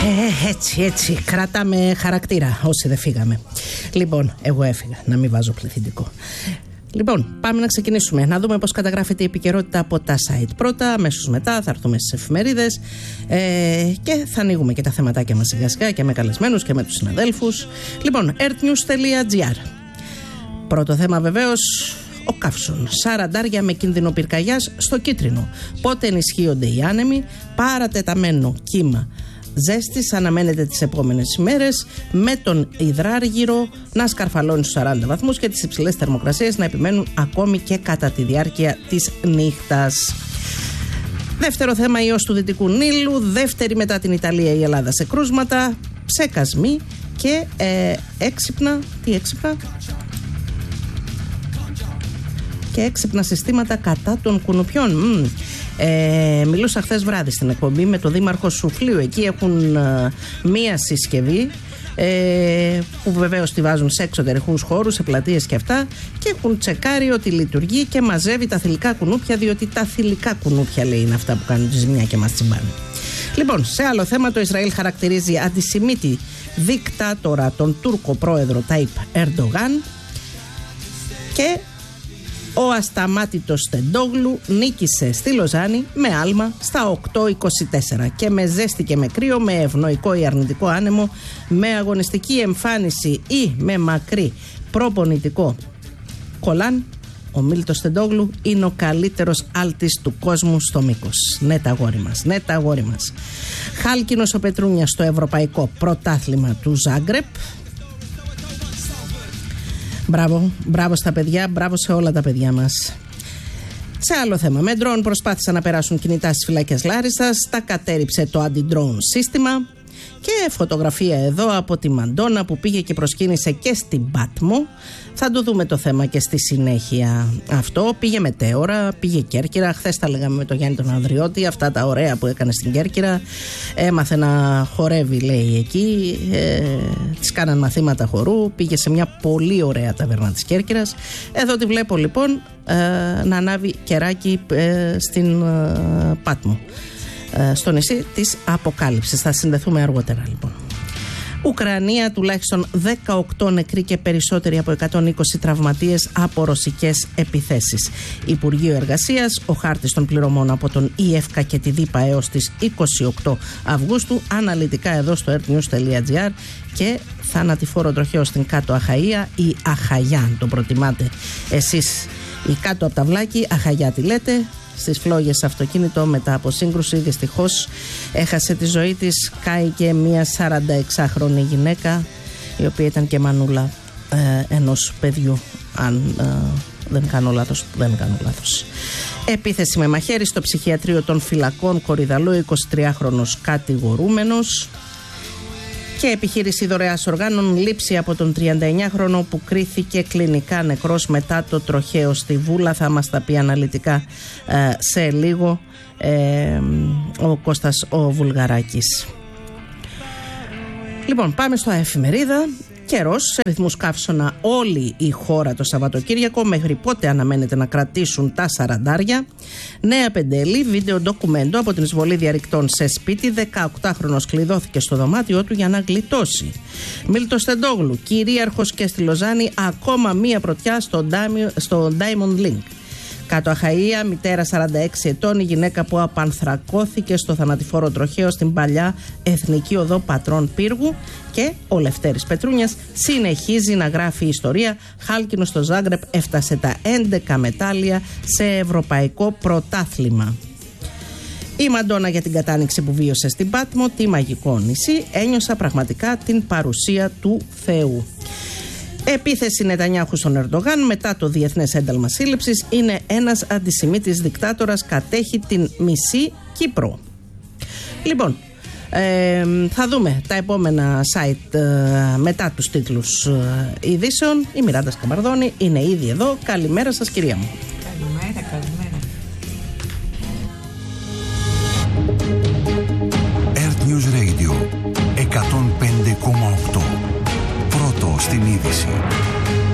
Έτσι, κρατάμε χαρακτήρα όσοι δεν φύγαμε. Λοιπόν, εγώ έφυγα, να μην βάζω πληθυντικό. Λοιπόν, πάμε να ξεκινήσουμε. Να δούμε πώς καταγράφεται η επικαιρότητα από τα site. Πρώτα, αμέσως μετά θα έρθουμε στις εφημερίδες και θα ανοίγουμε και τα θεματάκια μας σιγά σιγά και με καλεσμένους και με τους συναδέλφους. Λοιπόν, earthnews.gr. Πρώτο θέμα βεβαίως, ο καύσων. 40 με κίνδυνο πυρκαγιάς στο κίτρινο. Πότε ενισχύονται οι άνεμοι, παρατεταμένο κύμα ζέστης αναμένεται τις επόμενες ημέρες, με τον υδράργυρο να σκαρφαλώνει στους 40 βαθμούς και τις υψηλές θερμοκρασίες να επιμένουν ακόμη και κατά τη διάρκεια της νύχτας. Δεύτερο θέμα, ιός του Δυτικού Νείλου. Δεύτερη μετά την Ιταλία η Ελλάδα σε κρούσματα, ψεκασμοί και έξυπνα συστήματα κατά των κουνουπιών. Μιλούσα χθες βράδυ στην εκπομπή με τον Δήμαρχο Σουφλίου. Εκεί έχουν μία συσκευή που βεβαίως τη βάζουν σε εξωτερικούς χώρους, σε πλατείες και αυτά, και έχουν τσεκάρει ότι λειτουργεί και μαζεύει τα θηλυκά κουνούπια, διότι τα θηλυκά κουνούπια, λέει, είναι αυτά που κάνουν τη ζημιά και μας τσιμπάνε. Λοιπόν, σε άλλο θέμα, το Ισραήλ χαρακτηρίζει αντισημίτη δικτάτορα τον Τούρκο πρόεδρο Ταϊπ Ερντογάν και ο ασταμάτητος Στεντόγλου νίκησε στη Λοζάνη με άλμα στα 8:24 και με ζέστη και με κρύο, με ευνοϊκό ή αρνητικό άνεμο, με αγωνιστική εμφάνιση ή με μακρύ προπονητικό κολάν. Ο Μίλτος Στεντόγλου είναι ο καλύτερος άλτης του κόσμου στο μήκος. Ναι τα αγόρι μας. Χάλκινος ο Πετρούνιας στο Ευρωπαϊκό Πρωτάθλημα του Ζάγκρεπ. Μπράβο στα παιδιά, μπράβο σε όλα τα παιδιά μας. Σε άλλο θέμα, με ντρόουν προσπάθησαν να περάσουν κινητά στις φυλακές Λάρισσας, τα κατέριψε το αντι-drone σύστημα. Και φωτογραφία εδώ από τη Μαντόνα που πήγε και προσκύνησε και στην Πάτμο. Θα το δούμε το θέμα και στη συνέχεια αυτό. Πήγε Μετέωρα, πήγε Κέρκυρα. Χθες τα λέγαμε με τον Γιάννη τον Ανδριώτη, αυτά τα ωραία που έκανε στην Κέρκυρα. Έμαθε να χορεύει, λέει, εκεί. Της κάναν μαθήματα χορού. Πήγε σε μια πολύ ωραία ταβέρνα της Κέρκυρας. Εδώ τη βλέπω λοιπόν να ανάβει κεράκι στην Πάτμο, στο νησί της Αποκάλυψης. Θα συνδεθούμε αργότερα λοιπόν. Ουκρανία, τουλάχιστον 18 νεκροί και περισσότεροι από 120 τραυματίες από ρωσικές επιθέσεις. Υπουργείο Εργασίας, ο χάρτης των πληρωμών από τον ΙΕΦΚΑ και τη ΔΥΠΑ έως τις 28 Αυγούστου, αναλυτικά εδώ στο earthnews.gr. Και θανατηφόρο τροχαίο στην Κάτω Αχαΐα ή Αχαγιά, αν το προτιμάτε εσείς. Η Κάτω από τα Βλάκη, Αχαγιά τη λέτε. Στις φλόγες αυτοκίνητο μετά από σύγκρουση, δυστυχώς έχασε τη ζωή της. Κάηκε μια 46χρονη γυναίκα, η οποία ήταν και μανούλα ενός παιδιού, αν δεν κάνω λάθος. Επίθεση με μαχαίρι στο ψυχιατρίο των Φυλακών Κορυδαλού, 23χρονος κατηγορούμενος. Και επιχείρηση δωρεάς οργάνων, λήψη από τον 39χρονο που κρίθηκε κλινικά νεκρός μετά το τροχαίο στη Βούλα. Θα μας τα πει αναλυτικά σε λίγο ο Κώστας ο Βουλγαράκης. Λοιπόν, πάμε στο εφημερίδα. Καιρός, σε ρυθμούς καύσωνα όλη η χώρα το Σαββατοκύριακο. Μέχρι πότε αναμένεται να κρατήσουν τα 40? Νέα Πεντέλη, βίντεο ντοκουμέντο από την εισβολή διαρρηκτών σε σπίτι. 18χρονος κλειδώθηκε στο δωμάτιό του για να γλιτώσει. Μίλτος Στεντόγλου, κυρίαρχος και στη Λοζάνη, ακόμα μία πρωτιά στο Diamond Link. Κάτω Αχαΐα, μητέρα 46 ετών, η γυναίκα που απανθρακώθηκε στο θανατηφόρο τροχαίο στην παλιά Εθνική Οδό Πατρών Πύργου. Και ο Λευτέρης Πετρούνιας συνεχίζει να γράφει ιστορία. Χάλκινος στο Ζάγκρεπ έφτασε τα 11 μετάλλια σε Ευρωπαϊκό Πρωτάθλημα. Η Μαντόνα για την κατάνοιξη που βίωσε στην Πάτμο, τη μαγικό νησί. Ένιωσα πραγματικά την παρουσία του Θεού. Επίθεση Νετανιάχου στον Ερντογάν μετά το Διεθνές Ένταλμα Σύλληψης. Είναι ένας αντισημίτης δικτάτορας, κατέχει την μισή Κύπρο. Λοιπόν, θα δούμε τα επόμενα site μετά τους τίτλους ειδήσεων. Η Μιράντα Σκαμπαρδόνη είναι ήδη εδώ. Καλημέρα σας, κυρία μου. Καλημέρα. Earth News Radio 105,8. Πρώτο στην είδηση.